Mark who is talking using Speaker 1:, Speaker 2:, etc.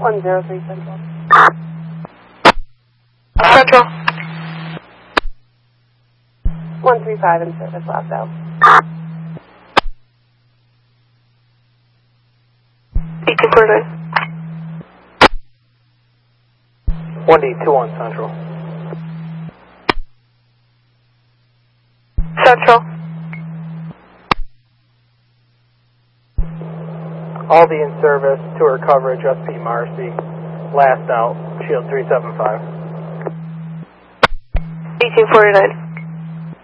Speaker 1: 103 Central.
Speaker 2: Central.
Speaker 1: 135 in service, last out.
Speaker 2: Beacon 49.
Speaker 3: 1D21 Central.
Speaker 2: Central.
Speaker 3: All the in service, tour coverage, SP Marcy. Last out, Shield 375.
Speaker 2: Beacon 49.